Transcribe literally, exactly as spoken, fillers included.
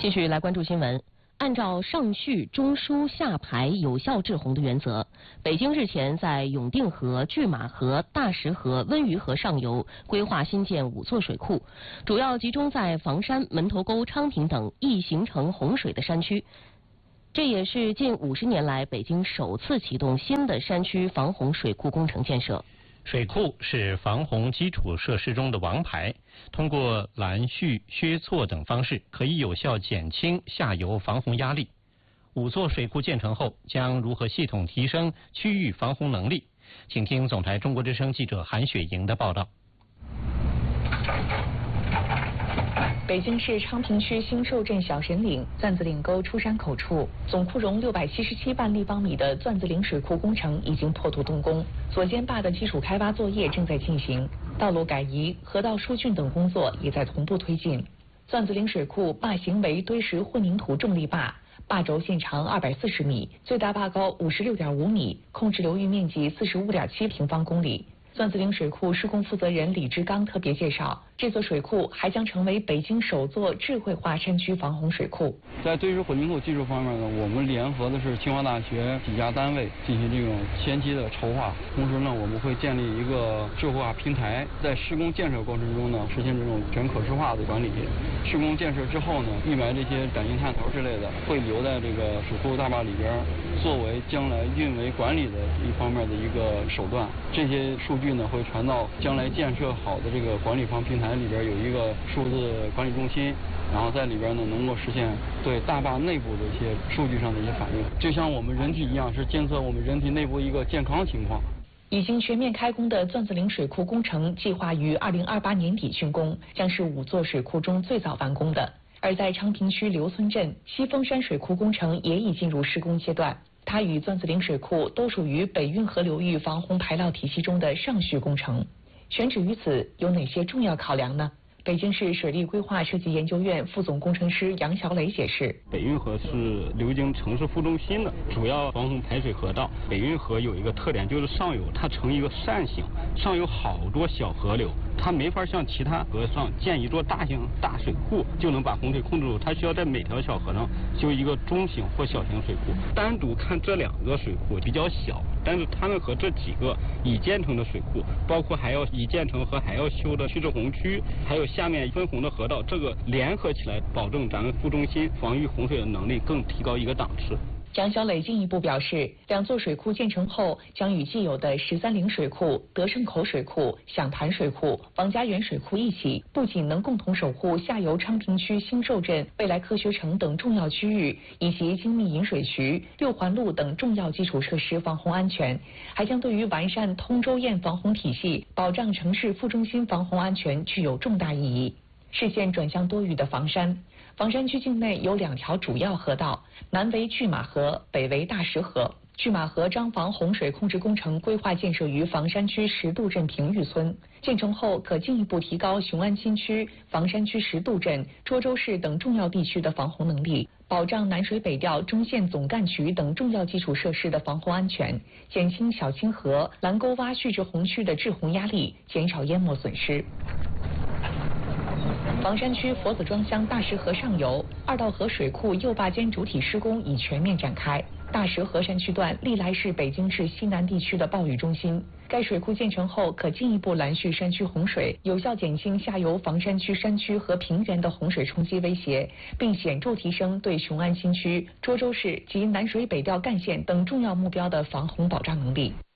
继续来关注新闻。按照上蓄、中疏、下排有效治洪的原则，北京日前在永定河、拒马河、大石河、温榆河上游规划新建五座水库，主要集中在房山、门头沟、昌平等易形成洪水的山区。这也是近五十年来北京首次启动新的山区防洪水库工程建设。 水库是防洪基础设施中的王牌，通过拦蓄、削错等方式，可以有效减轻下游防洪压力。五座水库建成后，将如何系统提升区域防洪能力？请听总台中国之声记者韩雪莹的报道。 北京市昌平区兴寿镇小神岭钻子岭沟出山口处，总库容六百七十七万立方米的钻子岭水库工程已经破土动工，左间坝的基础开挖作业正在进行，道路改移、河道疏浚等工作也在同步推进。钻子岭水库坝型为堆石混凝土重力坝，坝轴线长二百四十米，最大坝高五十六点五米，控制流域面积四十五点七平方公里。钻子岭水库施工负责人李志刚特别介绍，这座水库还将成为北京首座智慧化山区防洪水库。 在堆石混凝土技术方面呢，我们联合的是清华大学几家单位进行这种前期的筹划，同时呢，我们会建立一个智慧化平台，在施工建设过程中呢，实现这种全可视化的管理。施工建设之后呢，预埋这些感应探头之类的，会留在这个水库大坝里边，作为将来运维管理的一方面的一个手段。这些数据呢，会传到将来建设好的这个管理方平台里边，有一个数字管理中心，然后在里边呢能够实现对大坝内部的一些数据上的一些反应，就像我们人体一样，是监测我们人体内部一个健康情况。 已经全面开工的钻子岭水库工程计划于二零二八年底竣工，将是五座水库中最早完工的。而在昌平区刘村镇，西峰山水库工程也已进入施工阶段。它与钻子岭水库都属于北运河流域防洪排涝体系中的上蓄工程。选址于此有哪些重要考量呢？北京市水利规划设计研究院副总工程师杨小磊解释， 北运河是流经城市副中心的主要防洪排水河道。北运河有一个特点，就是上游它呈一个扇形，上有好多小河流，它没法像其他河上建一座大型大水库就能把洪水控制住，它需要在每条小河上修一个中型或小型水库。单独看这两个水库比较小，但是它们和这几个已建成的水库，包括还要已建成和还要修的蓄滞洪区，还有下面分洪的河道，这个联合起来，保证咱们副中心防御洪水的能力更提高一个档次。 杨小磊进一步表示，两座水库建成后，将与既有的十三陵水库、德胜口水库、响潭水库、王家园水库一起，不仅能共同守护下游昌平区兴寿镇、未来科学城等重要区域，以及精密引水渠、六环路等重要基础设施防洪安全，还将对于完善通州堰防洪体系、保障城市副中心防洪安全具有重大意义。视线转向多雨的房山。房山区境内有两条主要河道，南为拒马河，北为大石河。拒马河张防洪水控制工程规划建设于房山区石渡镇平峪村，建成后可进一步提高雄安新区、房山区石渡镇、涿州市等重要地区的防洪能力，保障南水北调中线总干渠等重要基础设施的防洪安全，减轻小清河、蓝沟洼蓄滞洪区的滞洪压力，减少淹没损失。房山区佛子庄乡大石河上游二道河水库右坝间主体施工已全面展开。大石河山区段历来是北京市西南地区的暴雨中心，该水库建成后可进一步拦蓄山区洪水，有效减轻下游房山区山区和平原的洪水冲击威胁，并显著提升对雄安新区、涿州市及南水北调干线等重要目标的防洪保障能力。